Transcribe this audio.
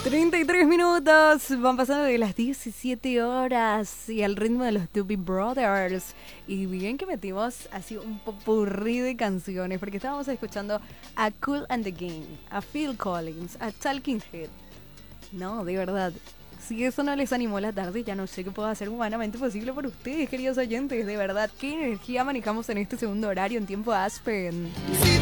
33 minutos, van pasando de las 17 horas y al ritmo de los Doobie Brothers. Y bien que metimos así un popurrí de canciones, porque estábamos escuchando a Kool and the Gang, a Phil Collins, a Talking Head. No, de verdad, si eso no les animó la tarde, ya no sé qué puedo hacer humanamente posible por ustedes, queridos oyentes. De verdad, qué energía manejamos en este segundo horario en tiempo Aspen.